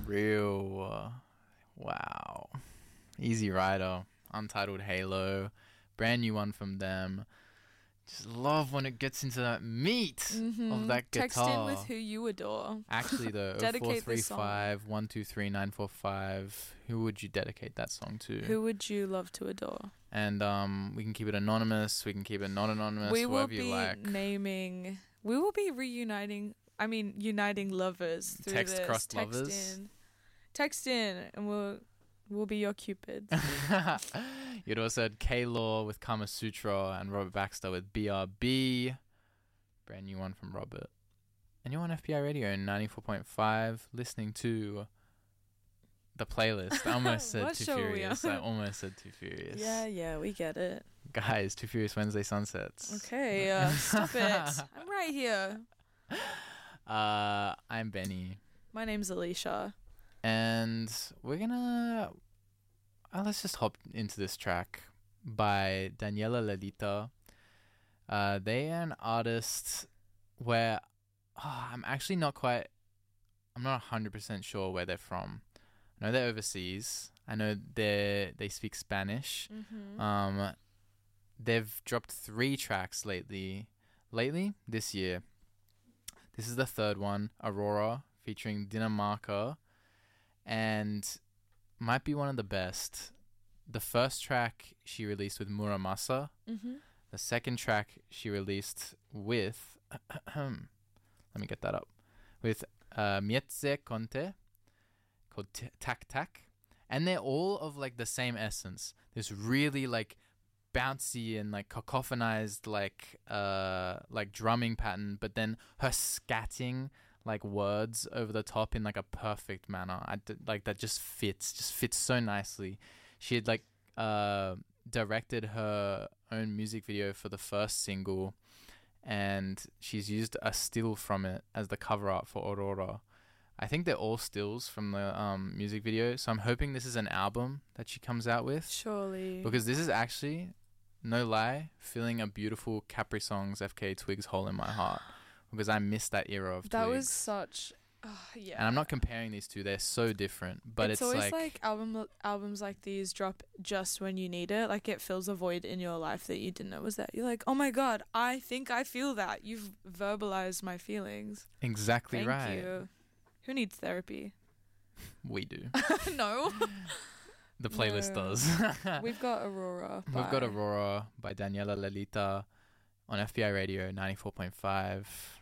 real. Wow. Easy Rider, Untitled Halo, brand new one from them. Just love when it gets into that meat of that guitar. Text in with who you adore. Actually, though, Dedicate this song. 0435 123 945. Who would you dedicate that song to? Who would you love to adore? And we can keep it anonymous. We can keep it not anonymous. We will whatever you be like. naming. We will be reuniting. I mean, uniting lovers through Text this. crossed lovers. Text in, and we'll be your cupids. You'd also had K-Law with Kama Sutra and Robert Baxter with BRB. Brand new one from Robert. And you're on FPI Radio 94.5 listening to the playlist. I almost said What Too show are we Furious. on? I almost said Too Furious. Yeah, we get it. Guys, Too Furious Wednesday Sunsets. Okay, stop it. I'm right here. I'm Benny. My name's Alicia. And we're gonna... let's just hop into this track by Daniela Lalita. They are an artist where I'm actually not 100% sure where they're from. I know they're overseas. I know they speak Spanish. They've dropped 3 tracks lately this year. This is the third one, Aurora, featuring Dinamarca, and might be one of the best. The first track she released with Muramasa. The second track she released with let me get that up, with Mietze Conte, called Tak Tak, and they're all of like the same essence. This really like bouncy and like cacophonized like drumming pattern, but then her scatting like words over the top in like a perfect manner. Like that just fits so nicely. She had like directed her own music video for the first single, and she's used a still from it as the cover art for Aurora. I think they're all stills from the music video, so I'm hoping this is an album that she comes out with. Surely. Because this is actually, no lie, feeling a beautiful Capri Songs FK Twigs hole in my heart. Because I missed that era of That Twigs. was such... yeah. And I'm not comparing these two, they're so different. But it's always like albums like these drop just when you need it. Like it fills a void in your life that you didn't know was there. You're like, oh my God, I think I feel that. You've verbalized my feelings. Exactly right. Thank you. Who needs therapy? We do. No. The playlist does. We've got Aurora. We've got Aurora by Daniela Lalita on FBI Radio 94.5.